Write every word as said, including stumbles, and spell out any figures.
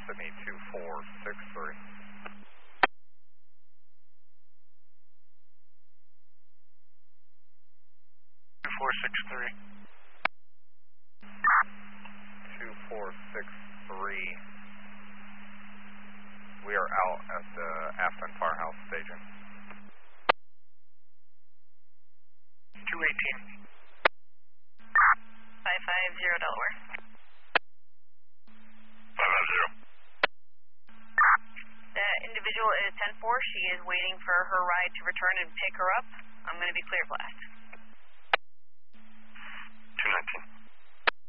Sydney two four six three. two four six three. two four six three. We are out at the Aspen Firehouse staging. two eighteen. five five zero Delaware. five five zero. The individual is ten four. She is waiting for her ride to return and pick her up. I'm going to be clear blast.